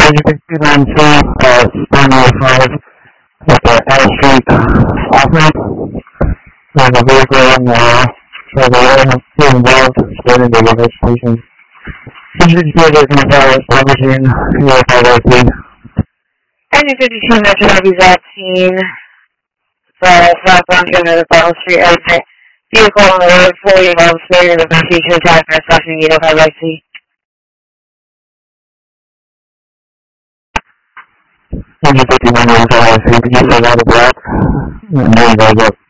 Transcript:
you can see on Springway 5 at the L Street off-ramp. And the vehicle so the owner still involved, starting the investigation. Engine theater is establishing UFIC. Engine 52 Metro Heavy's at scene. Southbound turn of the Bottle Street exit. Vehicle on the road, fully involved, sparing the investigation attack for slashing UFIC. Engine 51 UFIC, you said out of black. And there you go.